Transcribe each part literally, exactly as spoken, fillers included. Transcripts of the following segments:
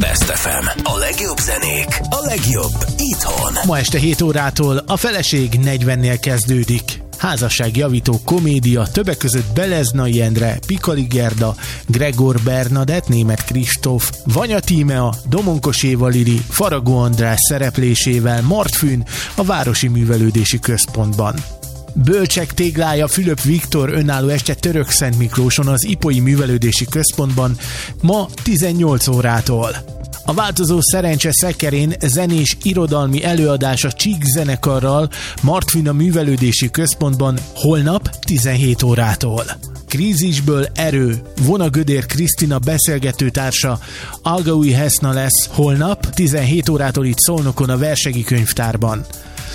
Best ef em. A legjobb zenék, a legjobb itthon. Ma este hét órától a Feleség negyvennél kezdődik. Házasságjavító komédia, többek között Beleznai Endre, Pikali Gerda, Gregor Bernadett, Németh Kristóf, Vanya Tímea, Domonkos Éva Lili, Faragó András szereplésével Martfűn a Városi Művelődési Központban. Bölcsek téglája Fülöp Viktor önálló este Törökszent Miklóson az Ipolyi Művelődési Központban ma tizennyolc órától. A változó szerencse szekerén zenés irodalmi előadás a Csík zenekarral Martfűn a Művelődési Központban holnap tizenhét órától. Krízisből erő, Vona Gödér Krisztina beszélgetőtársa Algaúj Heszna lesz holnap tizenhét órától itt Szolnokon a Versegi Könyvtárban.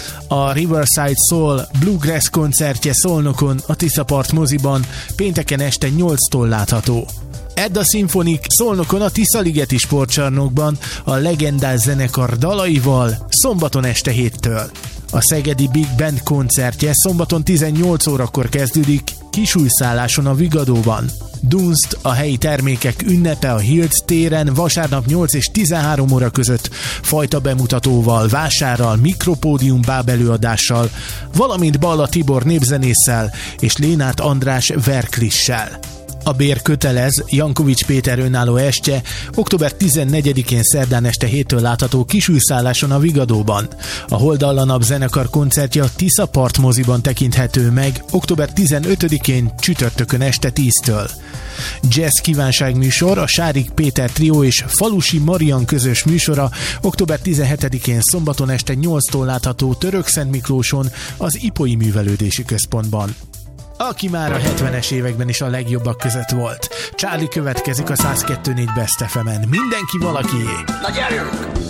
A Riverside Soul Bluegrass koncertje Szolnokon a Tiszapart moziban pénteken este nyolctól látható. Edda Symphonic Szolnokon a Tiszaligeti sportcsarnokban a legendás zenekar dalaival szombaton este héttől. A Szegedi Big Band koncertje szombaton tizennyolc órakor kezdődik Kisújszálláson a Vigadóban. Dunst a helyi termékek ünnepe a Hilt téren vasárnap nyolc és tizenhárom óra között fajta bemutatóval, vásárral, mikropódium bábelőadással, valamint Balla Tibor népzenésszel és Lénát András verklissel. A bér kötelez, Jankovics Péter önálló estje október tizennegyedikén szerdán este héttől látható Kisújszálláson a Vigadóban. A Holdallanap zenekar koncertje a Tiszapart moziban tekinthető meg október tizenötödikén csütörtökön este tíztől. Jazz kívánságműsor, a Sárik Péter trió és Falusi Marian közös műsora október tizenhetedikén szombaton este nyolctól látható Törökszent Miklóson az Ipolyi Művelődési Központban. Aki már a hetvenes években is a legjobbak között volt. Charlie következik a száz kettő négy Best ef emen. Mindenki valakié. Na gyerünk!